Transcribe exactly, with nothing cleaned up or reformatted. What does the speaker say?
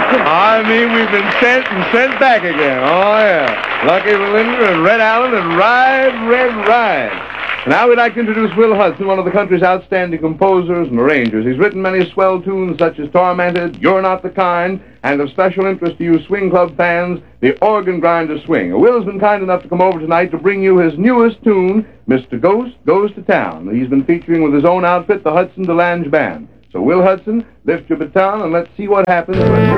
I mean, we've been sent and sent back again. Oh, yeah. Lucky Belinda and Red Allen and Ride, Red Ride. Now we'd like to introduce Will Hudson, one of the country's outstanding composers and arrangers. He's written many swell tunes such as Tormented, You're Not the Kind, and of special interest to you swing club fans, The Organ Grinder Swing. Will's been kind enough to come over tonight to bring you his newest tune, Mister Ghost Goes to Town. He's been featuring with his own outfit, the Hudson DeLange Band. So, Will Hudson, lift your baton and let's see what happens when